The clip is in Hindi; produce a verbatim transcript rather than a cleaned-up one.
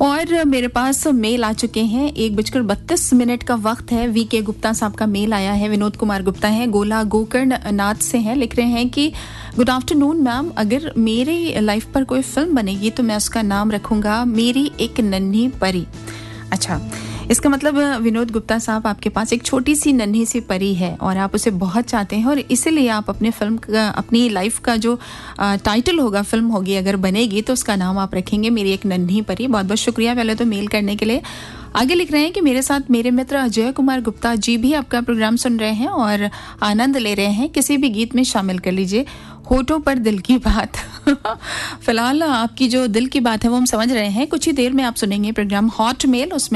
और मेरे पास मेल आ चुके हैं। एक बजकर बत्तीस मिनट का वक्त है। वी के गुप्ता साहब का मेल आया है। विनोद कुमार गुप्ता हैं, गोला गोकर्ण नाथ से हैं। लिख रहे हैं कि गुड आफ्टरनून मैम, अगर मेरी लाइफ पर कोई फिल्म बनेगी तो मैं उसका नाम रखूंगा मेरी एक नन्ही परी। अच्छा, इसका मतलब विनोद गुप्ता साहब, आपके पास एक छोटी सी नन्ही सी परी है और आप उसे बहुत चाहते हैं और इसीलिए आप अपने फिल्म का, अपनी लाइफ का जो टाइटल होगा, फिल्म होगी अगर बनेगी तो उसका नाम आप रखेंगे मेरी एक नन्ही परी। बहुत बहुत शुक्रिया पहले तो मेल करने के लिए। आगे लिख रहे हैं कि मेरे साथ मेरे मित्र अजय कुमार गुप्ता जी भी आपका प्रोग्राम सुन रहे हैं और आनंद ले रहे हैं। किसी भी गीत में शामिल कर लीजिए होठों पर दिल की बात। फिलहाल आपकी जो दिल की बात है वो हम समझ रहे हैं। कुछ ही देर में आप सुनेंगे प्रोग्राम हॉट मेल, उसमें